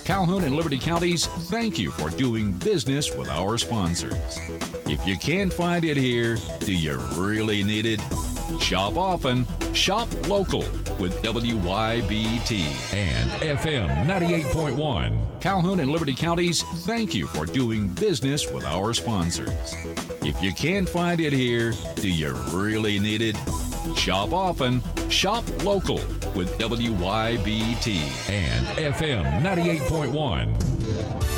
Calhoun and Liberty Counties, thank you for doing business with our sponsors. If you can't find it here, do you really need it? Shop often, shop local with WYBT and FM 98.1. Calhoun and Liberty Counties, thank you for doing business with our sponsors. If you can't find it here, do you really need it? Shop often, shop local with WYBT and FM 98.1.